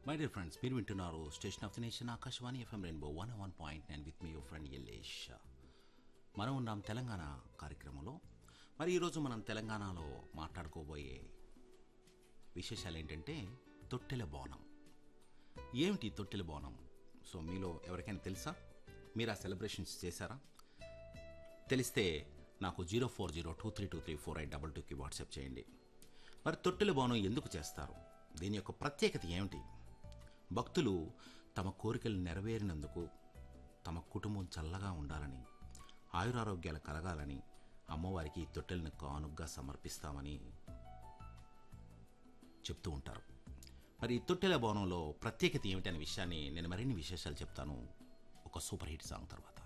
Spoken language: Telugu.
మై డియర్ ఫ్రెండ్స్, మీరు వింటున్నారు station of the nation Akashvani FM rainbow 101.9 with me your friend Yallesh. మనం ఉన్నాం తెలంగాణ కార్యక్రమంలో. మరి ఈరోజు మనం తెలంగాణలో మాట్లాడుకోబోయే విశేషాలు ఏంటంటే తొట్టెల బోనం. ఏమిటి తొట్టెల బోనం? సో మీలో ఎవరికైనా తెలుసా? మీరు ఆ సెలబ్రేషన్స్ చేశారా? తెలిస్తే నాకు 0402323482కి వాట్సాప్ చేయండి. మరి తొట్టెల బోనం ఎందుకు చేస్తారు? దీని యొక్క ప్రత్యేకత ఏమిటి? భక్తులు తమ కోరికలు నెరవేరినందుకు, తమ కుటుంబం చల్లగా ఉండాలని, ఆయురారోగ్యాలు కలగాలని అమ్మవారికి తొట్టెలను కానుగ్గా సమర్పిస్తామని చెప్తూ ఉంటారు. మరి ఈ తొట్టెల బోనంలో ప్రత్యేకత ఏమిటి అనే విషయాన్ని నేను మరిన్ని విశేషాలు చెప్తాను ఒక సూపర్ హిట్ సాంగ్ తర్వాత.